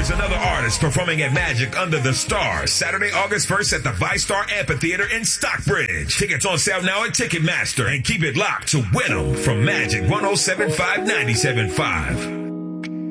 There's another artist performing at Magic Under the Stars Saturday, August 1st at the ViStar Amphitheater in Stockbridge. Tickets on sale now at Ticketmaster, and keep it locked to Win 'em from Magic 107.5 97.5.